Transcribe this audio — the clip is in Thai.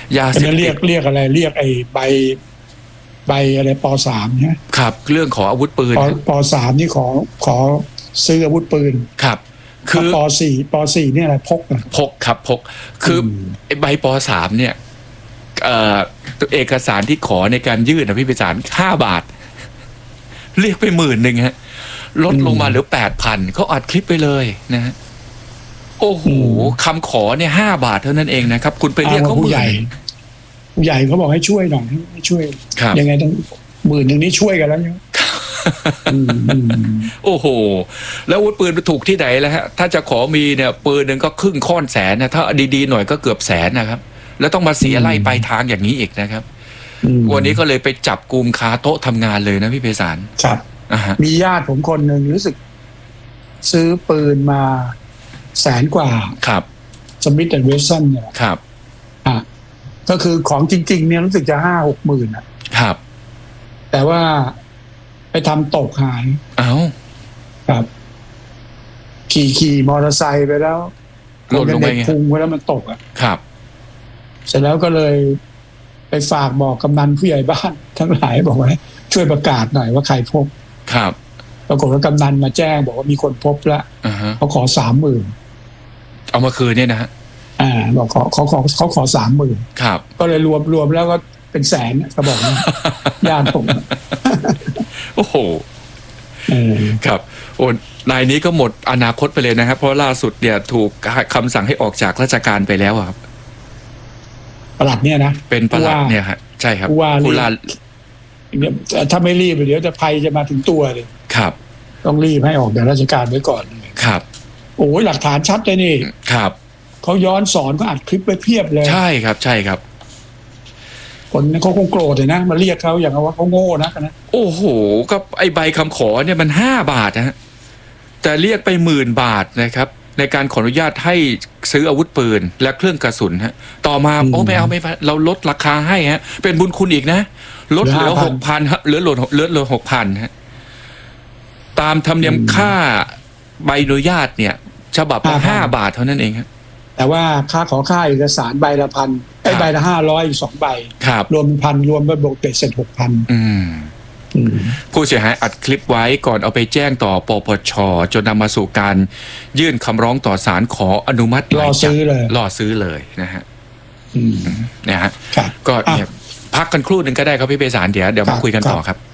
ยาเสพติดเรียกอะไรเรียกไอ้ใบอะไรป.3 นะครับเรื่องขออาวุธปืนป.3นี่ขอซื้ออาวุธปืนครับคือป.4เนี่ยอะไรพกครับพกคือใบป.3เนี่ยเอกสารที่ขอในการยื่นนะพี่พิจารณ์5 บาทเรียกไป10,000ฮะลดลงมาเหลือ 8,000เขาอัดคลิปไปเลยนะฮะโอ้โหคำขอเนี่ย5 บาทเท่านั้นเองนะครับคุณไปเรียกเขาผู้ใหญ่เขาบอกให้ช่วยหน่อยให้ช่วยยังไงต้อง10,000นี้ช่วยกันแล้วเนี่ยโอ้โหแล้วอาวุธปืนถูกที่ไหนแล้วฮะถ้าจะขอมีเนี่ยปืนหนึ่งก็ครึ่งค่อนแสนนะถ้าดีๆหน่อยก็เกือบแสนนะครับแล้วต้องมาเสียไล่ไปทางอย่างนี้อีกนะครับวันนี้ก็เลยไปจับกุมคาโต๊ะทำงานเลยนะพี่ไพศาลครับมีญาติผมคนหนึ่งรู้สึกซื้อปืนมา100,000 กว่าครับสมิธแอนด์เวสสันเนี่ยครับก็คือของจริงๆเนี่ยรู้สึกจะ5-6 หมื่นครับแต่ว่าไปทำตกหายครับขี่มอเตอร์ไซค์ไปแล้วหล่นลงไปพุงไปแล้วมันตกครับเสร็จแล้วก็เลยไปฝากบอกกำนันผู้ใหญ่บ้านทั้งหลายบอกว่าช่วยประกาศหน่อยว่าใครพบครับปรากฏว่ากำนันมาแจ้งบอกว่ามีคนพบแล้วเขาขอ 30,000 เอามาคืนเนี่ยนะฮะบอกเขาขอ 30,000 ครับก็เลยรวมแล้วก็เป็นแสนเขาบอกนะญาติผมโอ้โหครับโอ้นายนี้ก็หมดอนาคตไปเลยนะครับเพราะล่าสุดเนี่ยถูกคำสั่งให้ออกจากราชการไปแล้วครับปลัดเนี่ยนะเป็นปลัดเนี่ยฮะใช่ครับผู้ว่าถ้าไม่รีบเดี๋ยวจะภัยจะมาถึงตัวเลยครับต้องรีบให้ออกจากราชการไว้ก่อนครับโอ้ยหลักฐานชัดเลยนี่ครับเขาย้อนสอนก็อัดคลิปไว้เพียบเลยใช่ครับใช่ครับคนเขาคงโกรธเลยนะมาเรียกเขาอย่างว่าเขาโง่นะโอ้โหก็ไอใบคำขอเนี่ยมัน5 บาทนะฮะแต่เรียกไป10,000 บาทนะครับในการขออนุญาตให้ซื้ออาวุธปืนและเครื่องกระสุนฮะต่อมาไม่เอาเราลดราคาให้ฮะเป็นบุญคุณอีกนะลดเหลือ 6,000 ฮะเหลือ 6,000 ฮะตามธรรมเนียมค่าใบอนุญาตเนี่ยฉบับละ5 บาทเท่านั้นเองครับแต่ว่าค่าเอกสารใบละ 1,000ใบละ500อีก2 ใบรวม 1,000 รวมเป็นบวกเป็นเสร็จ 6,000 ผู้เสียหายอัดคลิปไว้ก่อนเอาไปแจ้งต่อปปช.จนนำมาสู่การยื่นคำร้องต่อศาลขออนุมัติรอซื้อเลยนะฮะนะฮะก็เนี่ยพักกันครู่หนึ่งก็ได้ครับพี่ไพศาลเดี๋ยวมาคุยกันต่อครับ